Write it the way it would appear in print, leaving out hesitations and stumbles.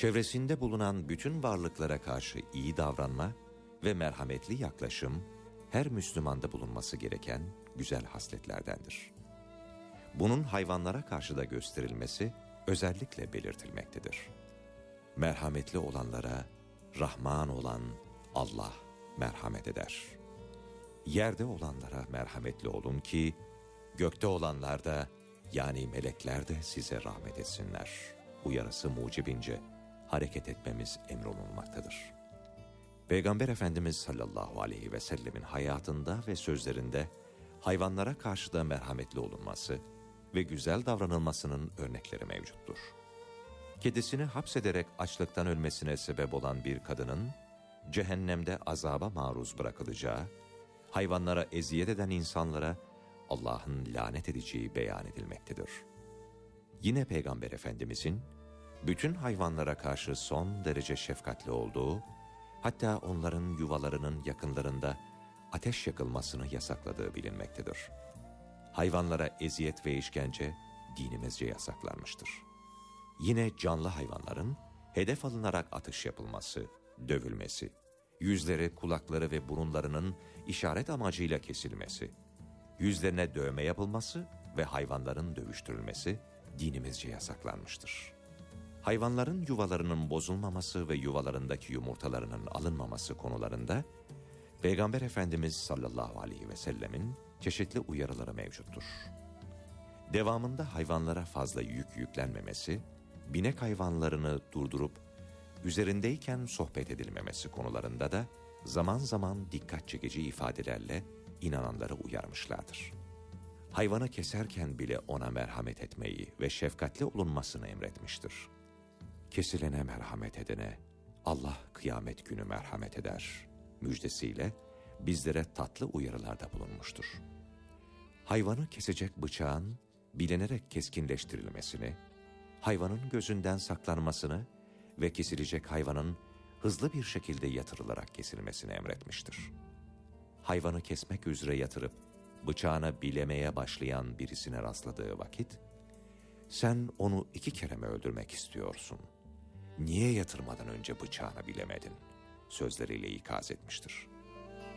Çevresinde bulunan bütün varlıklara karşı iyi davranma ve merhametli yaklaşım, her Müslümanda bulunması gereken güzel hasletlerdendir. Bunun hayvanlara karşı da gösterilmesi özellikle belirtilmektedir. Merhametli olanlara Rahman olan Allah merhamet eder. Yerde olanlara merhametli olun ki gökte olanlar da, yani melekler de size rahmet etsinler uyarısı mucibince hareket etmemiz emrolunmaktadır. Peygamber Efendimiz sallallahu aleyhi ve sellemin hayatında ve sözlerinde hayvanlara karşı da merhametli olunması ve güzel davranılmasının örnekleri mevcuttur. Kedisini hapsederek açlıktan ölmesine sebep olan bir kadının cehennemde azaba maruz bırakılacağı, hayvanlara eziyet eden insanlara Allah'ın lanet edeceği beyan edilmektedir. Yine Peygamber Efendimizin bütün hayvanlara karşı son derece şefkatli olduğu, hatta onların yuvalarının yakınlarında ateş yakılmasını yasakladığı bilinmektedir. Hayvanlara eziyet ve işkence dinimizce yasaklanmıştır. Yine canlı hayvanların hedef alınarak atış yapılması, dövülmesi, yüzleri, kulakları ve burunlarının işaret amacıyla kesilmesi, yüzlerine dövme yapılması ve hayvanların dövüştürülmesi dinimizce yasaklanmıştır. Hayvanların yuvalarının bozulmaması ve yuvalarındaki yumurtalarının alınmaması konularında Peygamber Efendimiz sallallahu aleyhi ve sellemin çeşitli uyarıları mevcuttur. Devamında hayvanlara fazla yük yüklenmemesi, binek hayvanlarını durdurup üzerindeyken sohbet edilmemesi konularında da zaman zaman dikkat çekici ifadelerle inananları uyarmışlardır. Hayvanı keserken bile ona merhamet etmeyi ve şefkatli olunmasını emretmiştir. Kesilene merhamet edene Allah kıyamet günü merhamet eder müjdesiyle bizlere tatlı uyarılarda bulunmuştur. Hayvanı kesecek bıçağın bilenerek keskinleştirilmesini, hayvanın gözünden saklanmasını ve kesilecek hayvanın hızlı bir şekilde yatırılarak kesilmesini emretmiştir. Hayvanı kesmek üzere yatırıp bıçağını bilemeye başlayan birisine rastladığı vakit, "Sen onu 2 kere mi öldürmek istiyorsun? Niye yatırmadan önce bıçağını bilemedin?" sözleriyle ikaz etmiştir.